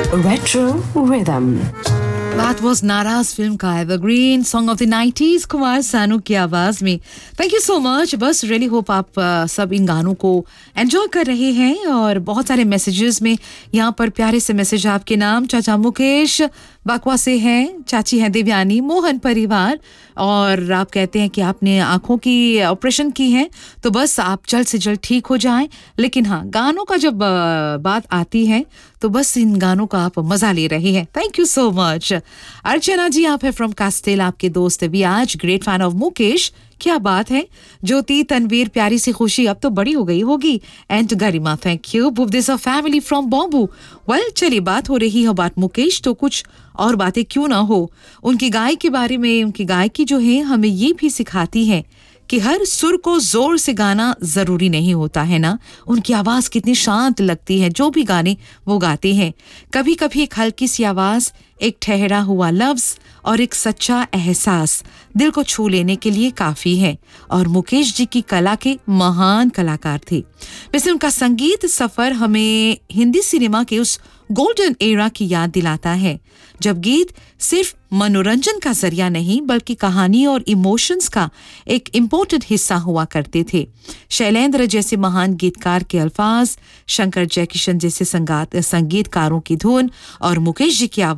Retro Rhythm. That was नाराज film का evergreen song of the 90s Kumar Sanu की आवाज में. Thank you so much. बस रियली होप आप सब इन गानों को एंजॉय कर रहे हैं और बहुत सारे मैसेजेस में यहाँ पर प्यारे से मैसेज आपके नाम चाचा मुकेश बाकवा से हैं, चाची हैं देवयानी, मोहन परिवार, और आप कहते हैं कि आपने आंखों की ऑपरेशन की है तो बस आप जल्द से जल्द ठीक हो जाएं. लेकिन हाँ, गानों का जब बात आती है तो बस इन गानों का आप मजा ले रहे हैं. Thank you so much. अर्चना जी आप है फ्रॉम कास्टेल, आपके दोस्त भी आज ग्रेट फैन ऑफ मुकेश. क्या बात है. ज्योति तनवीर प्यारी सी खुशी अब तो बड़ी हो गई होगी. And Garima thank you. बुव this a family from bamboo. Well चलिए, बात हो रही है बात मुकेश तो कुछ और बातें क्यों ना हो. उनकी गाय के बारे में, उनकी गायकी जो है हमें ये भी सिखाती है कि हर सुर को जोर से गाना जरूरी नहीं होता है ना. उनकी आवाज कितनी शांत लगती है जो भी गाने वो गाते हैं. कभी कभी एक हल्की सी आवाज, एक ठहरा हुआ लफ्ज और एक सच्चा एहसास दिल को छू लेने के लिए काफी है. और मुकेश जी की कला के महान कलाकार थे. वैसे उनका संगीत सफर हमें हिंदी सिनेमा के उस गोल्डन एरा की याद दिलाता है जब गीत सिर्फ मनोरंजन का जरिया नहीं बल्कि कहानी और इमोशंस का एक इम्पोर्टेंट हिस्सा हुआ करते थे. शैलेंद्र जैसे महान गीतकार के अल्फाज, शंकर जयकिशन जैसे संगीतकारों की धुन और मुकेश जी की आवाज